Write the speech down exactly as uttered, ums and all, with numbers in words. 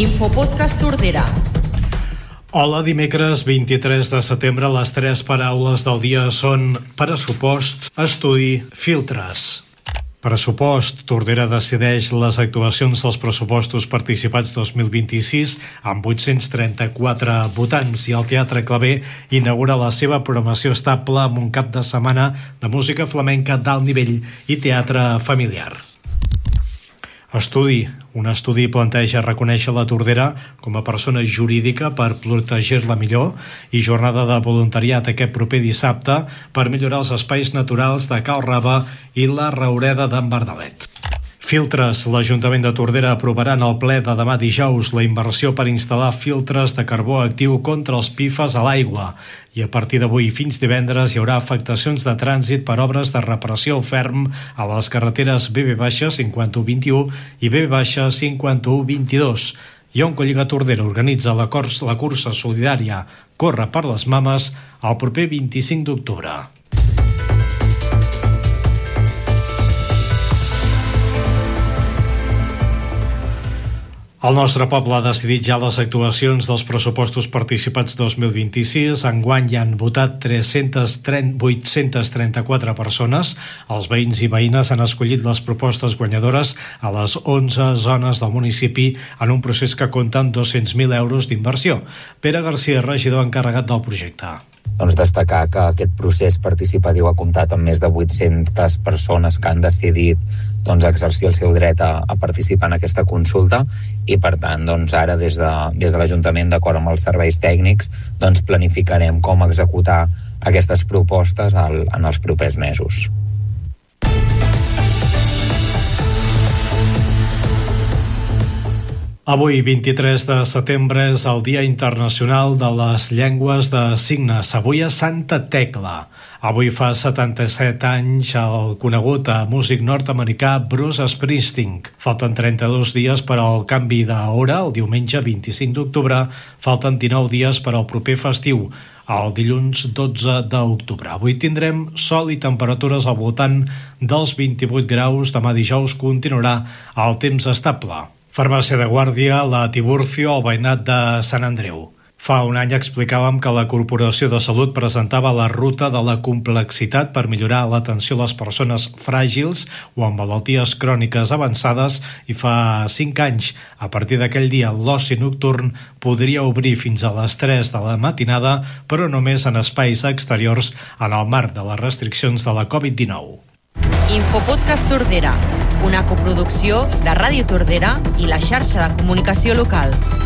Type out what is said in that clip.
Infopodcast Tordera. Hola, dimecres vint-i-tres de setembre. Les tres paraules del dia són pressupost, estudi, filtres. Pressupost. Tordera decideix les actuacions dels pressupostos participats dos mil vint-i-sis amb vuit-cents trenta-quatre votants, i el Teatre Claver inaugura la seva programació estable amb un cap de setmana de música flamenca d'alt nivell i teatre familiar. Estudi. Un estudi planteja reconèixer la Tordera com a persona jurídica per protegir-la millor, i jornada de voluntariat aquest proper dissabte per millorar els espais naturals de Cal Rava i la Raureda d'en Bardalet. Filtres. L'Ajuntament de Tordera aprovarà en el ple de demà dijous la inversió per instal·lar filtres de carbó actiu contra els P F A S a l'aigua, i a partir d'avui fins divendres hi haurà afectacions de trànsit per obres de reparació ferm a les carreteres B B cinquanta-un vint-i-u i B B cinquanta-un vint-i-dos. I Oncolliga Tordera organitza la, cors, la cursa solidària Corre per les Mames el proper vint-i-cinc d'octubre. El nostre poble ha decidit ja les actuacions dels pressupostos participats dos mil vint-i-sis. Enguany hi han votat vuit-cents trenta-quatre persones. Els veïns i veïnes han escollit les propostes guanyadores a les onze zones del municipi en un procés que compta amb dos-cents mil euros d'inversió. Pere García, regidor encarregat del projecte. Doncs destacar que aquest procés participatiu ha comptat amb més de vuit-centes persones que han decidit doncs, exercir el seu dret a, a participar en aquesta consulta, i per tant doncs, ara des de, des de l'Ajuntament, d'acord amb els serveis tècnics, doncs, planificarem com executar aquestes propostes al, en els propers mesos. Avui, vint-i-tres de setembre, és el Dia Internacional de les Llengües de Signes. Avui a Santa Tecla. Avui fa setanta-set anys el conegut músic nord-americà Bruce Springsteen. Falten trenta-dos dies per al canvi d'hora, el diumenge vint-i-cinc d'octubre. Falten dinou dies per al proper festiu, el dilluns dotze d'octubre. Avui tindrem sol i temperatures al voltant dels vint-i-vuit graus. Demà dijous continuarà el temps estable. Farmàcia de Guàrdia, la Tiburcio, al veïnat de Sant Andreu. Fa un any explicàvem que la Corporació de Salut presentava la ruta de la complexitat per millorar l'atenció a les persones fràgils o amb malalties cròniques avançades, i fa cinc anys, a partir d'aquell dia, l'oci nocturn podria obrir fins a les tres de la matinada, però només en espais exteriors en el marc de les restriccions de la covid dinou. Infopodcast Tordera, una coproducció de Ràdio Tordera i la xarxa de comunicació local.